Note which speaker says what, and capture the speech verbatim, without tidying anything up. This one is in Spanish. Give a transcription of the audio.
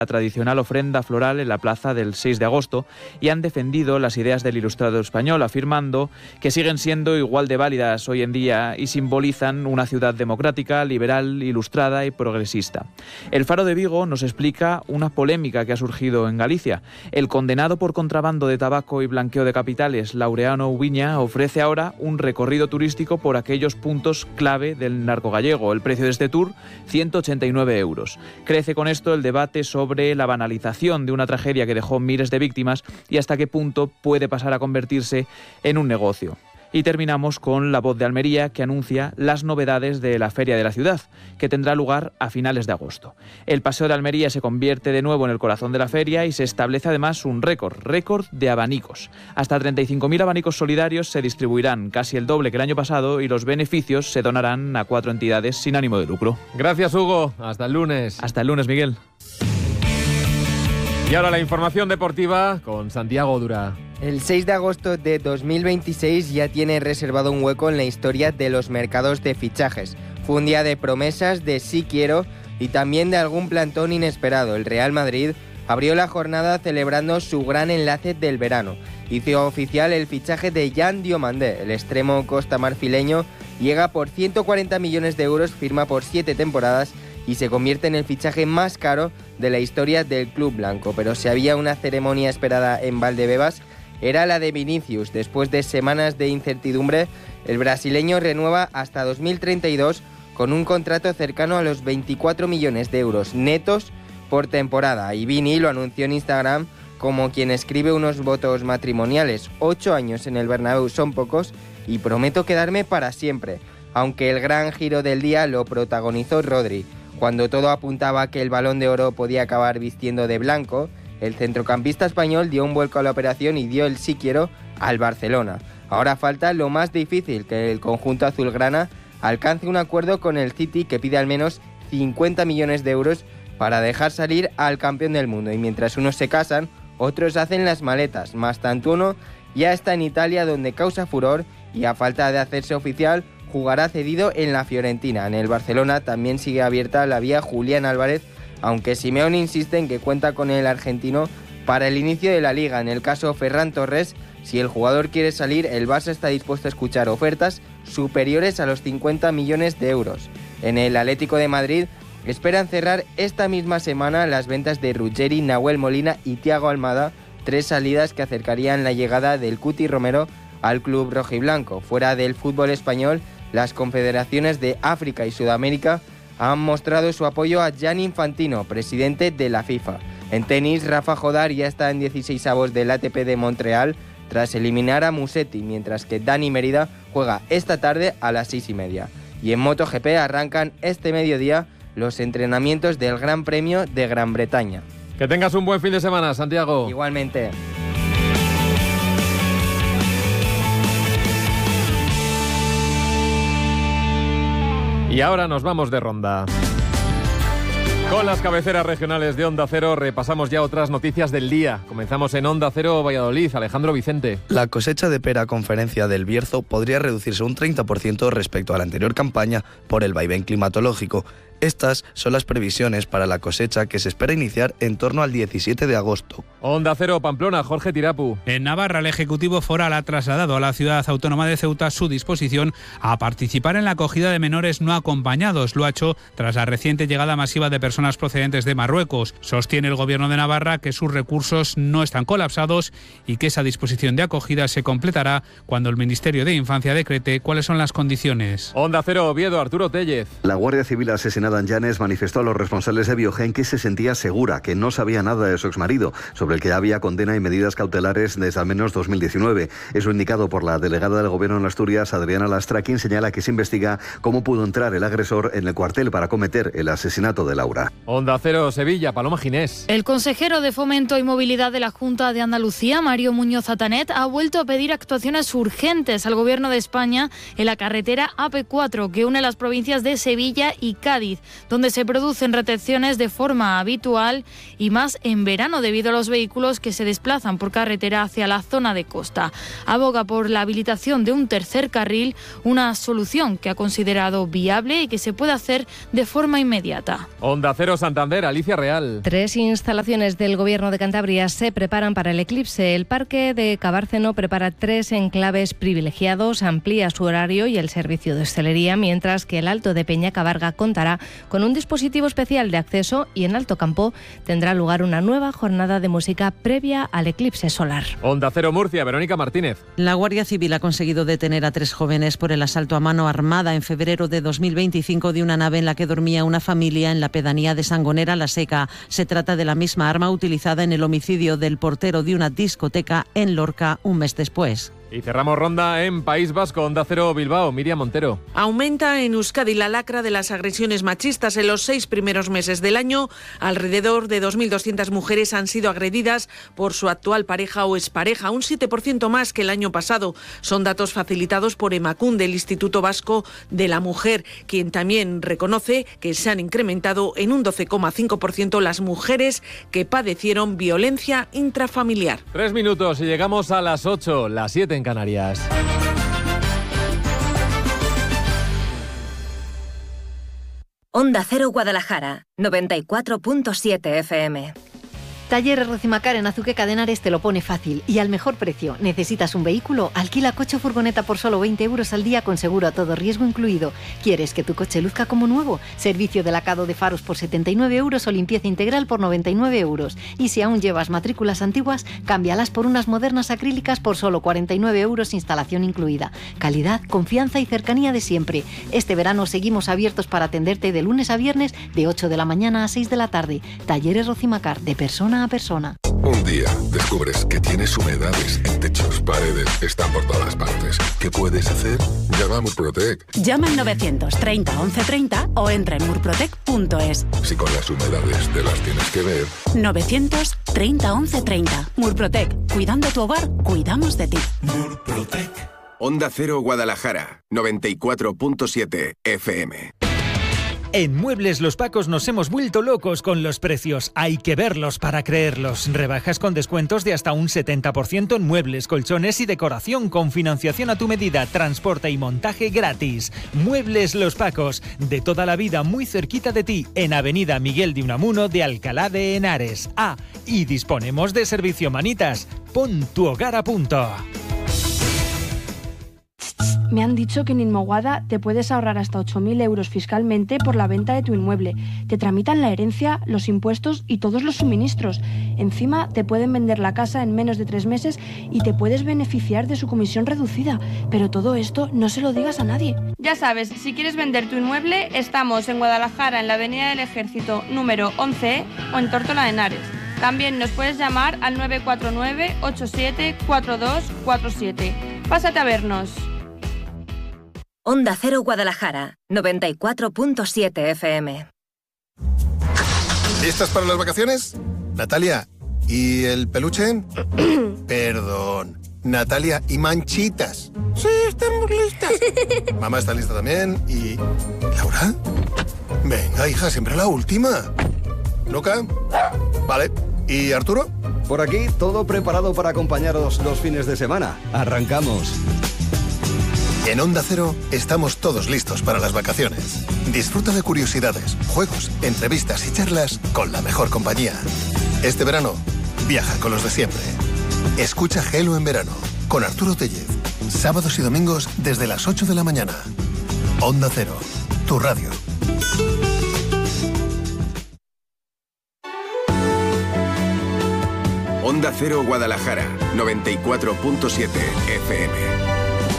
Speaker 1: la tradicional ofrenda floral en la plaza del seis de agosto y han defendido las ideas del Ilustrado español, afirmando que siguen siendo igual de válidas hoy en día y simbolizan una ciudad democrática, liberal, ilustrada y progresista. El Faro de Vigo nos explica una polémica que ha surgido en Galicia. El condenado por contrabando de tabaco y blanqueo de capitales, Laureano Ubiña, ofrece ahora un recorrido turístico por aquellos puntos clave del narco gallego. El precio de este tour, ciento ochenta y nueve euros. Crece con esto el debate sobre sobre la banalización de una tragedia que dejó miles de víctimas y hasta qué punto puede pasar a convertirse en un negocio. Y terminamos con La Voz de Almería, que anuncia las novedades de la Feria de la Ciudad, que tendrá lugar a finales de agosto. El Paseo de Almería se convierte de nuevo en el corazón de la feria y se establece además un récord, récord de abanicos. Hasta treinta y cinco mil abanicos solidarios se distribuirán, casi el doble que el año pasado, y los beneficios se donarán a cuatro entidades sin ánimo de lucro.
Speaker 2: Gracias, Hugo. Hasta el lunes.
Speaker 1: Hasta el lunes, Miguel.
Speaker 2: Y ahora la información deportiva con Santiago Dura.
Speaker 3: El seis de agosto de dos mil veintiséis ya tiene reservado un hueco en la historia de los mercados de fichajes. Fue un día de promesas, de sí quiero y también de algún plantón inesperado. El Real Madrid abrió la jornada celebrando su gran enlace del verano. Hizo oficial el fichaje de Jan Diomandé. El extremo costamarfileño llega por ciento cuarenta millones de euros, firma por siete temporadas y se convierte en el fichaje más caro de la historia del club blanco. Pero si había una ceremonia esperada en Valdebebas, era la de Vinicius. Después de semanas de incertidumbre, el brasileño renueva hasta dos mil treinta y dos con un contrato cercano a los veinticuatro millones de euros netos por temporada. Y Vini lo anunció en Instagram como quien escribe unos votos matrimoniales. Ocho años en el Bernabéu son pocos y prometo quedarme para siempre. Aunque el gran giro del día lo protagonizó Rodri. Cuando todo apuntaba a que el Balón de Oro podía acabar vistiendo de blanco, el centrocampista español dio un vuelco a la operación y dio el sí quiero al Barcelona. Ahora falta lo más difícil, que el conjunto azulgrana alcance un acuerdo con el City que pide al menos cincuenta millones de euros para dejar salir al campeón del mundo. Y mientras unos se casan, otros hacen las maletas. Mastantuono ya está en Italia, donde causa furor y a falta de hacerse oficial, jugará cedido en la Fiorentina. En el Barcelona también sigue abierta la vía Julián Álvarez, aunque Simeone insiste en que cuenta con el argentino para el inicio de la Liga. En el caso Ferran Torres, si el jugador quiere salir, el Barça está dispuesto a escuchar ofertas superiores a los cincuenta millones de euros. En el Atlético de Madrid esperan cerrar esta misma semana las ventas de Ruggeri, Nahuel Molina y Thiago Almada, tres salidas que acercarían la llegada del Cuti Romero al club rojiblanco. Fuera del fútbol español, las confederaciones de África y Sudamérica han mostrado su apoyo a Gianni Infantino, presidente de la FIFA. En tenis, Rafa Jodar ya está en dieciseisavos del A T P de Montreal tras eliminar a Musetti, mientras que Dani Merida juega esta tarde a las seis y media. Y en MotoGP arrancan este mediodía los entrenamientos del Gran Premio de Gran Bretaña.
Speaker 2: Que tengas un buen fin de semana, Santiago.
Speaker 3: Igualmente.
Speaker 2: Y ahora nos vamos de ronda. Con las cabeceras regionales de Onda Cero repasamos ya otras noticias del día. Comenzamos en Onda Cero Valladolid. Alejandro Vicente.
Speaker 4: La cosecha de pera conferencia del Bierzo podría reducirse un treinta por ciento respecto a la anterior campaña por el vaivén climatológico. Estas son las previsiones para la cosecha que se espera iniciar en torno al diecisiete de agosto.
Speaker 2: Onda Cero Pamplona, Jorge Tirapu.
Speaker 5: En Navarra, el Ejecutivo Foral ha trasladado a la ciudad autónoma de Ceuta su disposición a participar en la acogida de menores no acompañados. Lo ha hecho tras la reciente llegada masiva de personas procedentes de Marruecos. Sostiene el Gobierno de Navarra que sus recursos no están colapsados y que esa disposición de acogida se completará cuando el Ministerio de Infancia decrete cuáles son las condiciones.
Speaker 2: Onda Cero Oviedo, Arturo Tellez.
Speaker 6: La Guardia Civil asesinada en Llanes manifestó a los responsables de Biogen que se sentía segura, que no sabía nada de su exmarido, sobre el que había condena y medidas cautelares desde al menos dos mil diecinueve. Eso indicado por la delegada del Gobierno en Asturias, Adriana Lastra, quien señala que se investiga cómo pudo entrar el agresor en el cuartel para cometer el asesinato de Laura.
Speaker 2: Onda Cero Sevilla, Paloma Ginés.
Speaker 7: El consejero de Fomento y Movilidad de la Junta de Andalucía, Mario Muñoz Atanet, ha vuelto a pedir actuaciones urgentes al Gobierno de España en la carretera A P cuatro que une las provincias de Sevilla y Cádiz. donde se producen retenciones de forma habitual y más en verano debido a los vehículos que se desplazan por carretera hacia la zona de costa. Aboga por la habilitación de un tercer carril, una solución que ha considerado viable y que se puede hacer de forma inmediata.
Speaker 2: Onda Cero Santander, Alicia Real.
Speaker 8: Tres instalaciones del Gobierno de Cantabria se preparan para el eclipse. El Parque de Cabárceno prepara tres enclaves privilegiados, amplía su horario y el servicio de hostelería, mientras que el Alto de Peñacabarga contará con un dispositivo especial de acceso y en Alto Campo tendrá lugar una nueva jornada de música previa al eclipse solar.
Speaker 2: Onda Cero Murcia, Verónica Martínez.
Speaker 9: La Guardia Civil ha conseguido detener a tres jóvenes por el asalto a mano armada en febrero de dos mil veinticinco de una nave en la que dormía una familia en la pedanía de Sangonera la Seca. Se trata de la misma arma utilizada en el homicidio del portero de una discoteca en Lorca un mes después.
Speaker 2: Y cerramos ronda en País Vasco, Onda Cero Bilbao, Miriam Montero.
Speaker 10: Aumenta en Euskadi la lacra de las agresiones machistas. En los seis primeros meses del año, alrededor de dos mil doscientas mujeres han sido agredidas por su actual pareja o expareja, un siete por ciento más que el año pasado. Son datos facilitados por Emakunde, el Instituto Vasco de la Mujer, quien también reconoce que se han incrementado en un doce coma cinco por ciento las mujeres que padecieron violencia intrafamiliar.
Speaker 2: Tres minutos y llegamos a las ocho, las siete en Canarias.
Speaker 11: Onda Cero Guadalajara, noventa y cuatro punto siete F M.
Speaker 12: Talleres Rocimacar en Azuqueca de Henares te lo pone fácil y al mejor precio. ¿Necesitas un vehículo? Alquila coche o furgoneta por solo veinte euros al día con seguro a todo riesgo incluido. ¿Quieres que tu coche luzca como nuevo? Servicio de lacado de faros por setenta y nueve euros o limpieza integral por noventa y nueve euros. Y si aún llevas matrículas antiguas, cámbialas por unas modernas acrílicas por solo cuarenta y nueve euros, instalación incluida. Calidad, confianza y cercanía de siempre. Este verano seguimos abiertos para atenderte de lunes a viernes de ocho de la mañana a seis de la tarde. Talleres Rocimacar, de persona a persona.
Speaker 13: Un día descubres que tienes humedades en techos, paredes, están por todas partes. ¿Qué puedes hacer? Llama a Murprotec.
Speaker 14: Llama al novecientos treinta once treinta o entra en murprotec punto es.
Speaker 13: Si con las humedades te las tienes que ver.
Speaker 14: novecientos treinta once treinta. Murprotec. Cuidando tu hogar, cuidamos de ti.
Speaker 15: Murprotec. Onda Cero Guadalajara, noventa y cuatro punto siete F M.
Speaker 16: En Muebles Los Pacos nos hemos vuelto locos con los precios. Hay que verlos para creerlos. Rebajas con descuentos de hasta un setenta por ciento en muebles, colchones y decoración con financiación a tu medida, transporte y montaje gratis. Muebles Los Pacos, de toda la vida muy cerquita de ti, en Avenida Miguel de Unamuno de Alcalá de Henares. Ah, y disponemos de servicio manitas. Pon tu hogar a punto.
Speaker 17: Me han dicho que en Inmoguada te puedes ahorrar hasta ocho mil euros fiscalmente por la venta de tu inmueble. Te tramitan la herencia, los impuestos y todos los suministros. Encima te pueden vender la casa en menos de tres meses y te puedes beneficiar de su comisión reducida. Pero todo esto no se lo digas a nadie.
Speaker 18: Ya sabes, si quieres vender tu inmueble, estamos en Guadalajara, en la Avenida del Ejército número once E o en Tórtola de Henares. También nos puedes llamar al nueve cuatro nueve, ocho siete cuatro dos cuatro siete. Pásate a vernos.
Speaker 11: Onda Cero Guadalajara, noventa y cuatro punto siete F M.
Speaker 19: ¿Listas para las vacaciones? Natalia, ¿y el peluche? Perdón. Natalia, ¿y Manchitas?
Speaker 20: Sí, estamos listas.
Speaker 19: Mamá está lista también. ¿Y Laura? Venga, hija, siempre la última. ¿Luca? Vale. ¿Y Arturo?
Speaker 21: Por aquí, todo preparado para acompañaros los fines de semana. Arrancamos.
Speaker 19: En Onda Cero estamos todos listos para las vacaciones. Disfruta de curiosidades, juegos, entrevistas y charlas con la mejor compañía. Este verano, viaja con los de siempre. Escucha Gelo en verano con Arturo Tellez. Sábados y domingos desde las ocho de la mañana. Onda Cero, tu radio.
Speaker 15: Onda Cero Guadalajara, noventa y cuatro punto siete F M.